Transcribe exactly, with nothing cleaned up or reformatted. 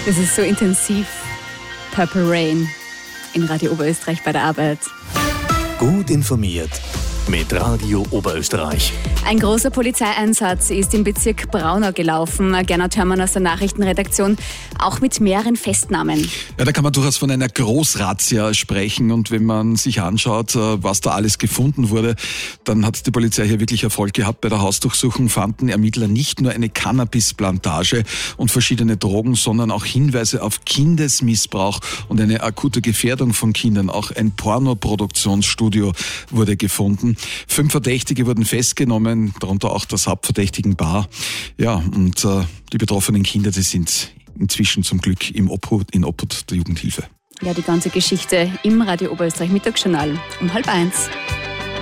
Das ist so intensiv. Purple Rain in Radio Oberösterreich bei der Arbeit. Gut informiert mit Radio Oberösterreich. Ein großer Polizeieinsatz ist im Bezirk Braunau gelaufen. Gernot Hörmann aus der Nachrichtenredaktion, auch mit mehreren Festnahmen. Ja, da kann man durchaus von einer Großrazzia sprechen. Und wenn man sich anschaut, was da alles gefunden wurde, dann hat die Polizei hier wirklich Erfolg gehabt. Bei der Hausdurchsuchung fanden Ermittler nicht nur eine Cannabisplantage und verschiedene Drogen, sondern auch Hinweise auf Kindesmissbrauch und eine akute Gefährdung von Kindern. Auch ein Pornoproduktionsstudio wurde gefunden. Fünf Verdächtige wurden festgenommen, darunter auch das Hauptverdächtigen-Paar. Ja, und äh, die betroffenen Kinder, die sind inzwischen zum Glück im Obhut, in Obhut der Jugendhilfe. Ja, die ganze Geschichte im Radio Oberösterreich Mittagsjournal um halb eins.